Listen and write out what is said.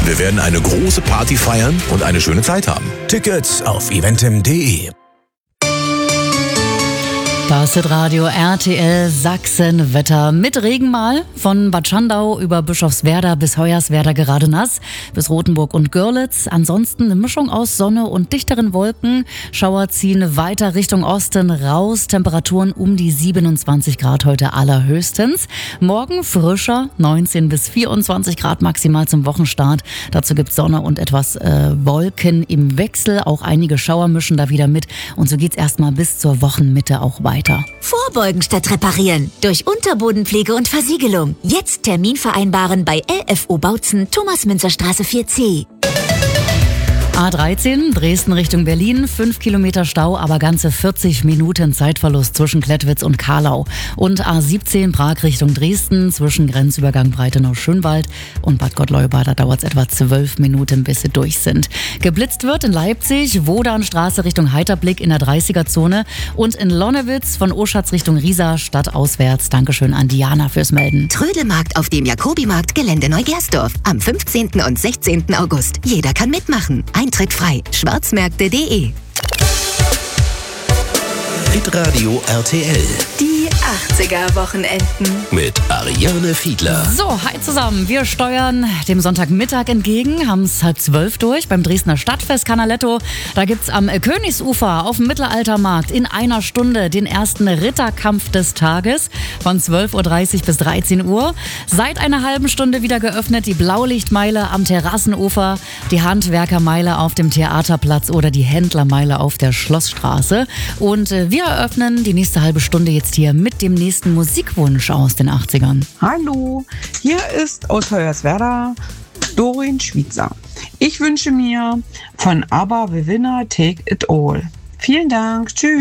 Wir werden eine große Party feiern und eine schöne Zeit haben. Tickets auf eventim.de. Das Hitradio RTL Sachsen-Wetter mit Regen mal. Von Bad Schandau über Bischofswerda bis Hoyerswerda gerade nass, bis Rothenburg und Görlitz. Ansonsten eine Mischung aus Sonne und dichteren Wolken. Schauer ziehen weiter Richtung Osten raus. Temperaturen um die 27 Grad heute allerhöchstens. Morgen frischer, 19 bis 24 Grad maximal zum Wochenstart. Dazu gibt's Sonne und etwas Wolken im Wechsel. Auch einige Schauer mischen da wieder mit. Und so geht's erstmal bis zur Wochenmitte auch weiter. Vorbeugen statt reparieren. Durch Unterbodenpflege und Versiegelung. Jetzt Termin vereinbaren bei LFO Bautzen, Thomas-Münzer-Straße 4C. A13, Dresden Richtung Berlin, 5 Kilometer Stau, aber ganze 40 Minuten Zeitverlust zwischen Klettwitz und Karlau. Und A17, Prag Richtung Dresden, zwischen Grenzübergang Breitenau-Schönwald und Bad Gottleuba, da dauert es etwa 12 Minuten, bis sie durch sind. Geblitzt wird in Leipzig, Wodanstraße Richtung Heiterblick in der 30er-Zone und in Lonnewitz von Oschatz Richtung Riesa, stadtauswärts. Dankeschön an Diana fürs Melden. Trödelmarkt auf dem Jakobimarkt, Gelände Neugersdorf. Am 15. und 16. August. Jeder kann mitmachen. Eintritt frei. Schwarzmärkte.de. Hitradio RTL Die 80er-Wochenenden. mit Ariane Fiedler. So, hi zusammen. Wir steuern dem Sonntagmittag entgegen, haben es 11:30 durch beim Dresdner Stadtfest Canaletto. Da gibt's am Königsufer auf dem Mittelaltermarkt in einer Stunde den ersten Ritterkampf des Tages von 12:30 bis 13 Uhr. Seit einer halben Stunde wieder geöffnet die Blaulichtmeile am Terrassenufer, die Handwerkermeile auf dem Theaterplatz oder die Händlermeile auf der Schlossstraße. Und wir eröffnen die nächste halbe Stunde jetzt hier mit dem nächsten Musikwunsch aus den 80ern. Hallo, hier ist aus Hoyerswerda Doreen Schwitzer. Ich wünsche mir von ABBA The Winner Take It All. Vielen Dank, tschüss.